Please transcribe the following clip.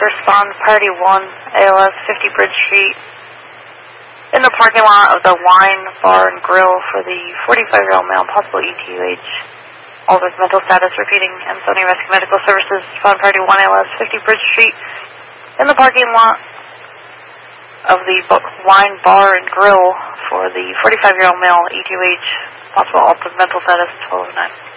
respond priority 1, ALS 50 Bridge Street. In the parking lot of the Wine Bar and Grill for the 45-year-old male, possible ETUH. All with mental status repeating. Ansonia Rescue Medical Services, respond priority 1, ALS 50 Bridge Street. In the parking lot of the Wine Bar and Grill for the 45-year-old male, ETUH, possible altered mental status 1209.